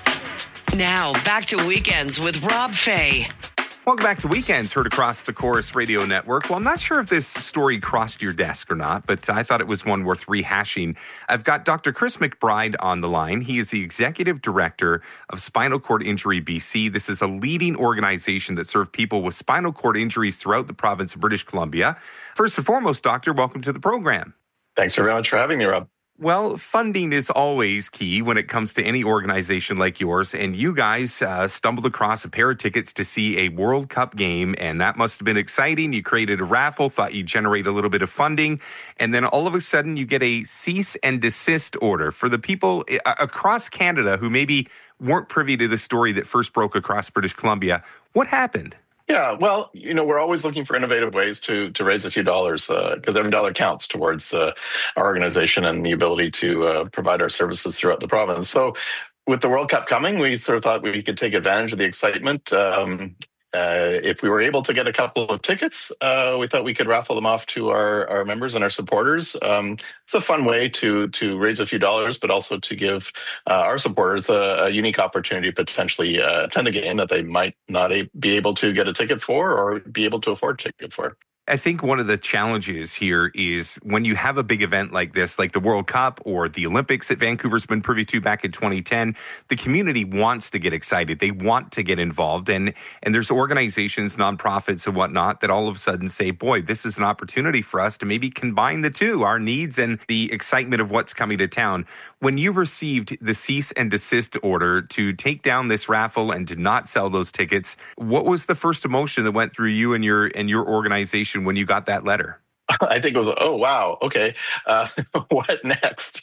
Now, back to Weekends with Rob Fay. Welcome back to Weekends, heard across the Chorus Radio Network. Well, I'm not sure if this story crossed your desk or not, but I thought it was one worth rehashing. I've got Doctor Chris McBride on the line. He is the Executive Director of Spinal Cord Injury B C. This is a leading organization that serves people with spinal cord injuries throughout the province of British Columbia. First and foremost, Doctor, welcome to the program. Thanks very much for having me, Rob. Well, funding is always key when it comes to any organization like yours, and you guys uh, stumbled across a pair of tickets to see a World Cup game, and that must have been exciting. You created a raffle, thought you'd generate a little bit of funding, and then all of a sudden you get a cease and desist order. For the people uh, across Canada who maybe weren't privy to the story that first broke across British Columbia, what happened? Yeah, well, you know, we're always looking for innovative ways to to raise a few dollars because uh, every dollar counts towards uh, our organization and the ability to uh, provide our services throughout the province. So with the World Cup coming, we sort of thought we could take advantage of the excitement. Um, uh, if we were able to get a couple of tickets, uh, we thought we could raffle them off to our, our members and our supporters. Um, it's a fun way to to raise a few dollars, but also to give uh, our supporters a, a unique opportunity to potentially uh, attend a game that they might not a- be able to get a ticket for or be able to afford a ticket for. I think one of the challenges here is when you have a big event like this, like the World Cup or the Olympics that Vancouver's been privy to back in twenty ten, the community wants to get excited. They want to get involved. And, and there's organizations, nonprofits and whatnot that all of a sudden say, boy, this is an opportunity for us to maybe combine the two, our needs and the excitement of what's coming to town. When you received the cease and desist order to take down this raffle and to not sell those tickets, what was the first emotion that went through you and your and your organization when you got that letter? I think it was, oh, wow, okay, uh, what next?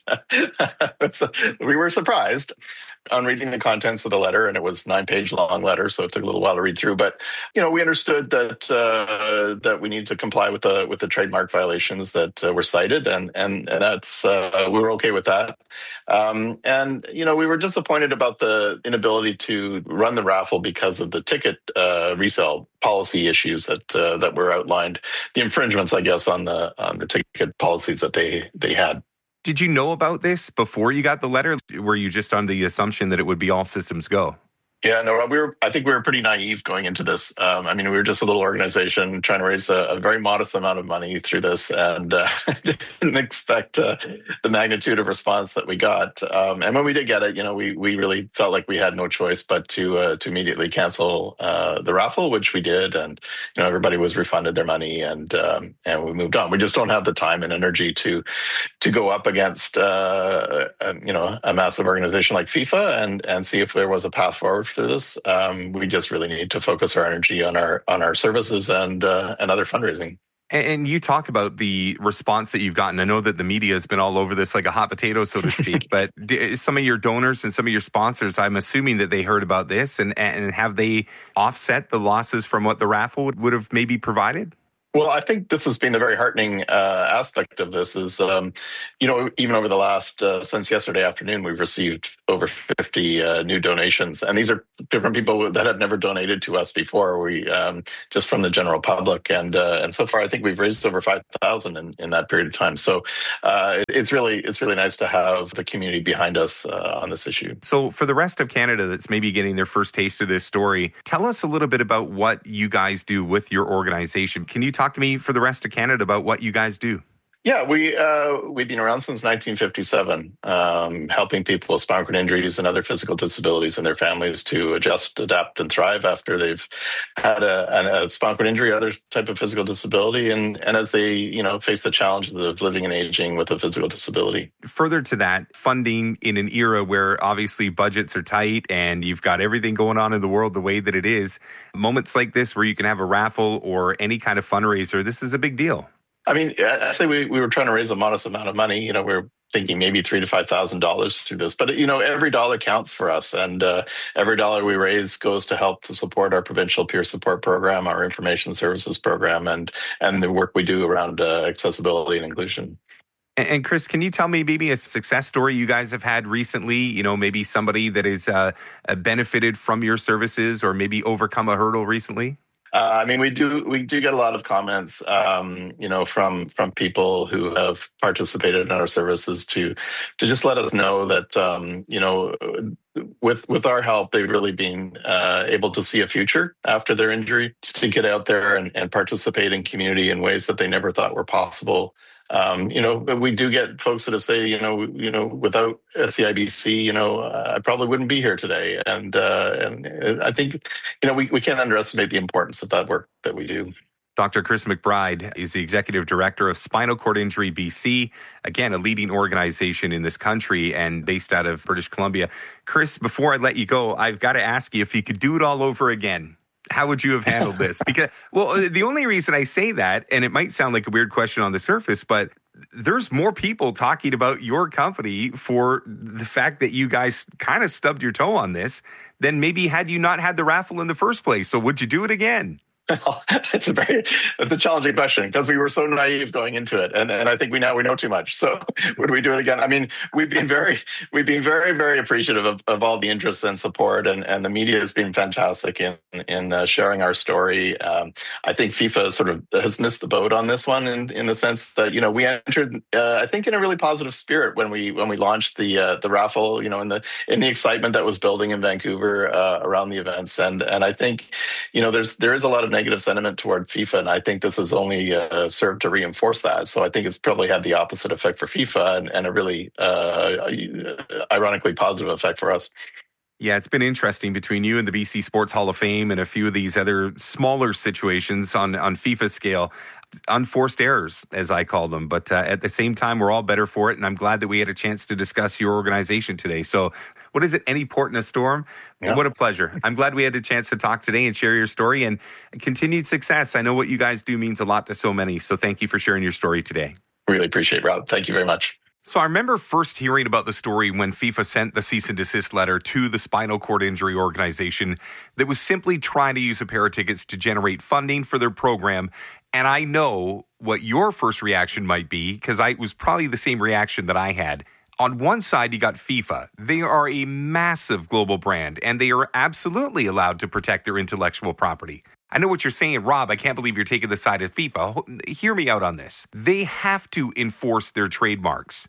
We were surprised on reading the contents of the letter, and it was a nine-page long letter, so it took a little while to read through. But you know, we understood that uh, that we needed to comply with the with the trademark violations that uh, were cited, and and, and that's uh, we were okay with that. Um, and you know, we were disappointed about the inability to run the raffle because of the ticket uh, resale policy issues that uh, that were outlined, the infringements, I guess, on the on the ticket policies that they they had. Did you know about this before you got the letter? Were you just on the assumption that it would be all systems go? Yeah, no, we were. I think we were pretty naive going into this. Um, I mean, we were just a little organization trying to raise a, a very modest amount of money through this, and uh, didn't expect uh, the magnitude of response that we got. Um, and when we did get it, you know, we we really felt like we had no choice but to uh, to immediately cancel uh, the raffle, which we did, and you know, everybody was refunded their money, and um, and we moved on. We just don't have the time and energy to to go up against uh, a, you know a massive organization like FIFA and and see if there was a path forward through this. Um, we just really need to focus our energy on our on our services and uh, and other fundraising. And you talk about the response that you've gotten. I know that the media has been all over this like a hot potato, so to speak. But some of your donors and some of your sponsors, I'm assuming that they heard about this, and and have they offset the losses from what the raffle would, would have maybe provided? Well, I think this has been a very heartening uh, aspect of this is, um, you know, even over the last, uh, since yesterday afternoon, we've received over fifty uh, new donations. And these are different people that have never donated to us before, we um, just from the general public. And uh, and so far, I think we've raised over five thousand in, in that period of time. So uh, it's really it's really nice to have the community behind us uh, on this issue. So for the rest of Canada that's maybe getting their first taste of this story, tell us a little bit about what you guys do with your organization. Can you talk to me for the rest of Canada about what you guys do? Yeah, we, uh, we've been around since nineteen fifty-seven, um, helping people with spinal cord injuries and other physical disabilities and their families to adjust, adapt, and thrive after they've had a, a spinal cord injury or other type of physical disability, and, and as they, you know, face the challenges of living and aging with a physical disability. Further to that, funding in an era where obviously budgets are tight and you've got everything going on in the world the way that it is, moments like this where you can have a raffle or any kind of fundraiser, this is a big deal. I mean, I say we, we were trying to raise a modest amount of money. You know, we we're thinking maybe three to five thousand dollars through this, but you know, every dollar counts for us, and uh, every dollar we raise goes to help to support our provincial peer support program, our information services program, and and the work we do around uh, accessibility and inclusion. And, and Chris, can you tell me maybe a success story you guys have had recently? You know, maybe somebody that has uh, benefited from your services, or maybe overcome a hurdle recently. Uh, I mean, we do we do get a lot of comments, um, you know, from from people who have participated in our services to to just let us know that, um, you know, with with our help, they've really been uh, able to see a future after their injury, to get out there and, and participate in community in ways that they never thought were possible. Um, you know, we do get folks that have say, you know, you know, without S E I B C, you know, uh, I probably wouldn't be here today. And uh, and I think, you know, we, we can't underestimate the importance of that work that we do. Doctor Chris McBride is the Executive Director of Spinal Cord Injury B C, again, a leading organization in this country and based out of British Columbia. Chris, before I let you go, I've got to ask you if you could do it all over again. How would you have handled this? Because, well, the only reason I say that, and it might sound like a weird question on the surface, but there's more people talking about your company for the fact that you guys kind of stubbed your toe on this than maybe had you not had the raffle in the first place. So would you do it again? It's a very it's a challenging question because we were so naive going into it, and and I think we now we know too much. So would we do it again? I mean, we've been very we've been very very appreciative of, of all the interest and support, and, and the media has been fantastic in in uh, sharing our story. Um, I think FIFA sort of has missed the boat on this one, in in the sense that, you know, we entered uh, I think in a really positive spirit when we when we launched the uh, the raffle, you know, in the in the excitement that was building in Vancouver uh, around the events, and and I think, you know, there's there is a lot of negative sentiment toward FIFA, and I think this has only uh, served to reinforce that. So I think it's probably had the opposite effect for FIFA, and, and a really uh, ironically positive effect for us. Yeah, it's been interesting between you and the B C Sports Hall of Fame and a few of these other smaller situations on, on FIFA scale. Unforced errors, as I call them. But uh, at the same time, we're all better for it. And I'm glad that we had a chance to discuss your organization today. So what is it? Any port in a storm? Yeah. What a pleasure. I'm glad we had a chance to talk today and share your story and continued success. I know what you guys do means a lot to so many. So thank you for sharing your story today. Really appreciate it, Rob. Thank you very much. So I remember first hearing about the story when FIFA sent the cease and desist letter to the Spinal Cord Injury Organization that was simply trying to use a pair of tickets to generate funding for their program. And I know what your first reaction might be, because I it was probably the same reaction that I had. On one side, you got FIFA. They are a massive global brand, and they are absolutely allowed to protect their intellectual property. I know what you're saying, Rob. I can't believe you're taking the side of FIFA. Hear me out on this. They have to enforce their trademarks.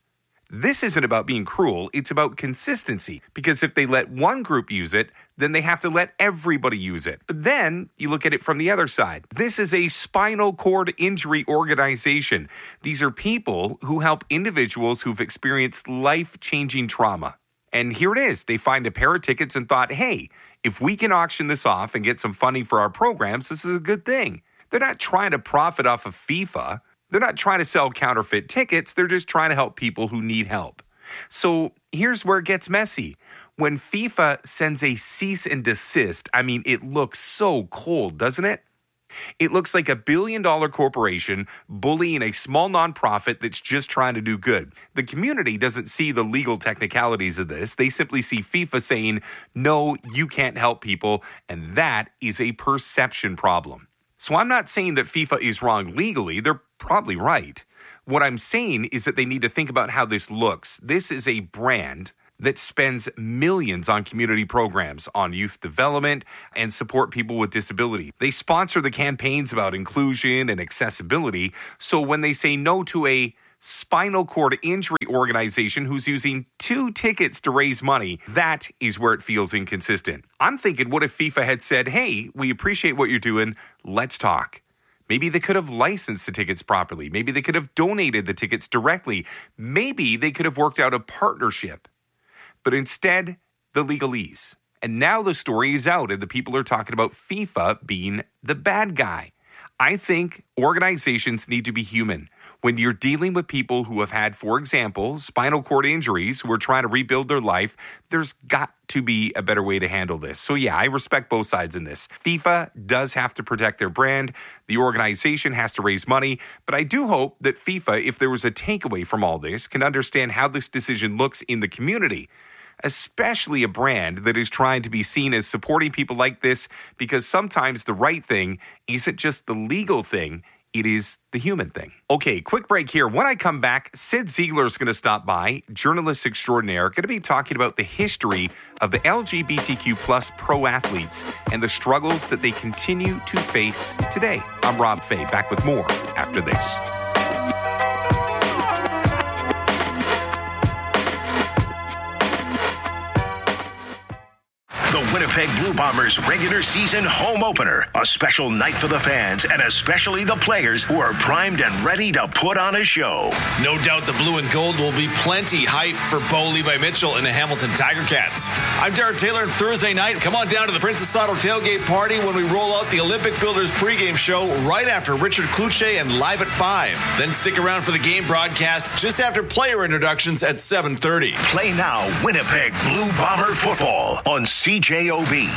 This isn't about being cruel, it's about consistency. Because if they let one group use it, then they have to let everybody use it. But then you look at it from the other side. This is a spinal cord injury organization. These are people who help individuals who've experienced life-changing trauma. And here it is. They find a pair of tickets and thought, hey, if we can auction this off and get some funding for our programs, this is a good thing. They're not trying to profit off of FIFA. They're not trying to sell counterfeit tickets. They're just trying to help people who need help. So here's where it gets messy. When FIFA sends a cease and desist, I mean, it looks so cold, doesn't it? It looks like a billion-dollar corporation bullying a small nonprofit that's just trying to do good. The community doesn't see the legal technicalities of this. They simply see FIFA saying, no, you can't help people, and that is a perception problem. So I'm not saying that FIFA is wrong legally. They're probably right. What I'm saying is that they need to think about how this looks. This is a brand that spends millions on community programs, on youth development, and support people with disability. They sponsor the campaigns about inclusion and accessibility. So when they say no to a spinal cord injury organization who's using two tickets to raise money, that is where it feels inconsistent. I'm thinking, what if FIFA had said, hey, we appreciate what you're doing, let's talk. Maybe they could have licensed the tickets properly. Maybe they could have donated the tickets directly. Maybe they could have worked out a partnership. But instead, the legalese. And now the story is out and the people are talking about FIFA being the bad guy. I think organizations need to be human. When you're dealing with people who have had, for example, spinal cord injuries, who are trying to rebuild their life, there's got to be a better way to handle this. So yeah, I respect both sides in this. FIFA does have to protect their brand. The organization has to raise money. But I do hope that FIFA, if there was a takeaway from all this, can understand how this decision looks in the community, especially a brand that is trying to be seen as supporting people like this, because sometimes the right thing isn't just the legal thing, it is the human thing. Okay, quick break here. When I come back, Sid Ziegler is going to stop by, journalist extraordinaire, going to be talking about the history of the L G B T Q plus pro athletes and the struggles that they continue to face today. I'm Rob Fay, back with more after this. The Winnipeg Blue Bombers regular season home opener. A special night for the fans and especially the players who are primed and ready to put on a show. No doubt the blue and gold will be plenty hype for Bo Levi Mitchell and the Hamilton Tiger Cats. I'm Derek Taylor, and Thursday night, come on down to the Princess Auto tailgate party when we roll out the Olympic Builders pregame show right after Richard Kluche and Live at five. Then stick around for the game broadcast just after player introductions at seven thirty. Play now Winnipeg Blue Bomber football on C J O B.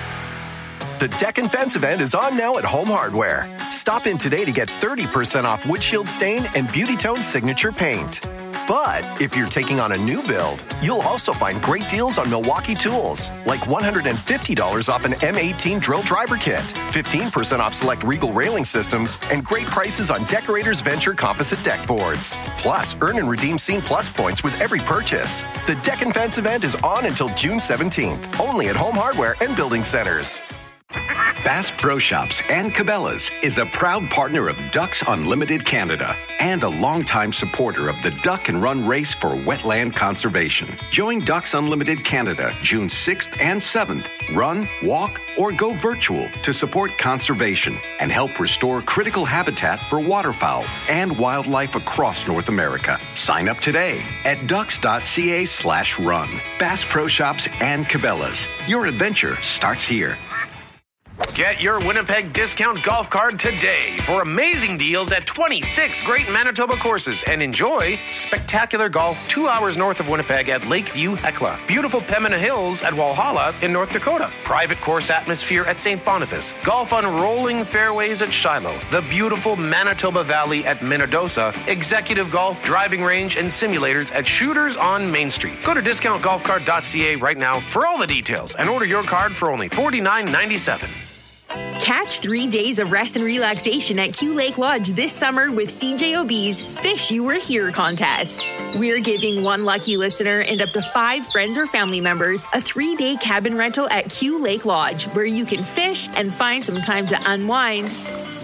The Deck and Fence event is on now at Home Hardware. Stop in today to get thirty percent off windshield stain and Beauty Tone signature paint. But if you're taking on a new build, you'll also find great deals on Milwaukee tools, like one hundred fifty dollars off an M eighteen drill driver kit, fifteen percent off select Regal railing systems, and great prices on Decorators Venture composite deck boards. Plus, earn and redeem Scene Plus points with every purchase. The Deck and Fence event is on until June seventeenth, only at Home Hardware and Building Centers. Bass Pro Shops and Cabela's is a proud partner of Ducks Unlimited Canada and a longtime supporter of the Duck and Run race for wetland conservation. Join Ducks Unlimited Canada June sixth and seventh. Run, walk, or go virtual to support conservation and help restore critical habitat for waterfowl and wildlife across North America. Sign up today at ducks.ca slash run. Bass Pro Shops and Cabela's. Your adventure starts here. Get your Winnipeg discount golf card today for amazing deals at twenty-six great Manitoba courses, and enjoy spectacular golf two hours north of Winnipeg at Lakeview Hecla, beautiful Pembina Hills at Walhalla in North Dakota, private course atmosphere at Saint Boniface, golf on rolling fairways at Shiloh, the beautiful Manitoba Valley at Minnedosa, executive golf, driving range, and simulators at Shooters on Main Street. Go to discount golf card dot c a right now for all the details and order your card for only forty-nine ninety-seven. Catch three days of rest and relaxation at Q Lake Lodge this summer with C J O B's Fish You Were Here contest. We're giving one lucky listener and up to five friends or family members a three-day cabin rental at Q Lake Lodge, where you can fish and find some time to unwind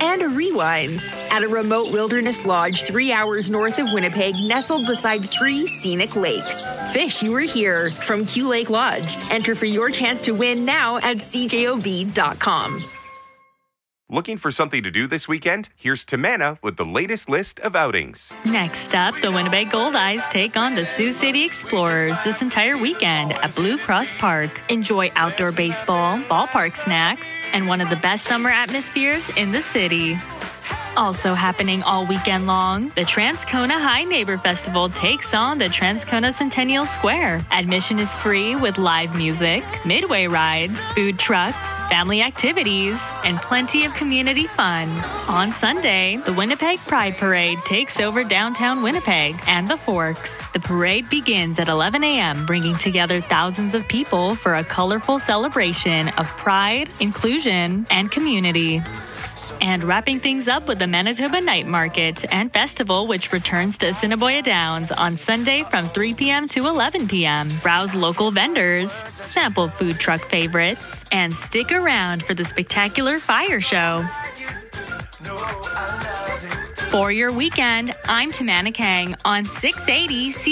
and rewind. At a remote wilderness lodge three hours north of Winnipeg, nestled beside three scenic lakes. Fish you were here from Q Lake Lodge. Enter for your chance to win now at C J O B dot com. Looking for something to do this weekend? Here's Tamana with the latest list of outings. Next up, the Winnipeg Goldeyes take on the Sioux City Explorers this entire weekend at Blue Cross Park. Enjoy outdoor baseball, ballpark snacks, and one of the best summer atmospheres in the city. Also happening all weekend long, the Transcona High Neighbor Festival takes on the Transcona Centennial Square. Admission is free with live music, midway rides, food trucks, family activities, and plenty of community fun. On Sunday, the Winnipeg Pride Parade takes over downtown Winnipeg and the Forks. The parade begins at eleven a.m., bringing together thousands of people for a colorful celebration of pride, inclusion, and community. And wrapping things up with the Manitoba Night Market and Festival, which returns to Assiniboia Downs on Sunday from three p.m. to eleven p.m. Browse local vendors, sample food truck favorites, and stick around for the spectacular fire show. For your weekend, I'm Tamana Kang on six eighty C